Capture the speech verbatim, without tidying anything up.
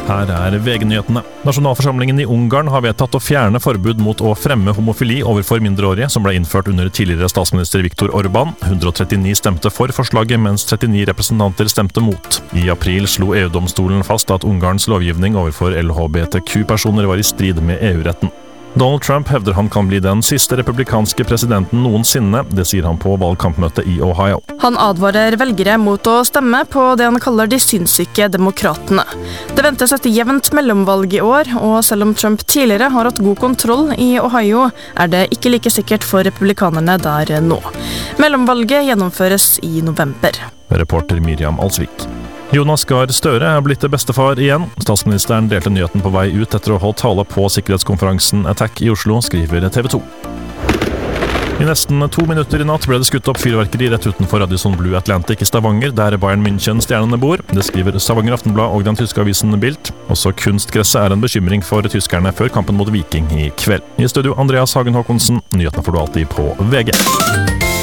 Her er V G-nyhetene. Nasjonalforsamlingen i Ungarn har vedtatt å fjerne forbud mot å fremme homofili overfor mindreårige, som ble innført under tidligere statsminister Viktor Orbán. hundre og trettini stemte for forslaget, mens trettini representanter stemte mot. I april slo E U-domstolen fast at Ungarns lovgivning overfor L H B T Q-personer var i strid med E U-retten. Donald Trump hevder han kan bli den siste republikanske presidenten noensinne. Det sier han på valgkampmøtet i Ohio. Han advarer velgere mot å stemme på det han kaller de sinnssyke demokratene. Det ventes et jevnt mellomvalg i år, og selv om Trump tidligere har hatt god kontroll i Ohio, er det ikke like sikkert for republikanerne der nå. Mellomvalget gjennomføres i november. Reporter Miriam Alsvik. Jonas Gahr Støre er blitt bestefar igjen. Statsministeren delte nyheten på vei ut etter å holde tale på sikkerhetskonferansen Attack i Oslo, skriver T V to. I nesten to minutter i natt ble det skutt opp fyrverkeri rett utenfor Radisson Blu Atlantic i Stavanger, der Bayern München-stjernene bor. Det skriver Stavanger Aftenblad og den tyske avisen Bild. Også kunstgresset er en bekymring for tyskerne før kampen mot Viking i kveld. I studio Andreas Hagen Håkonsen, nyhetene får du alltid på V G.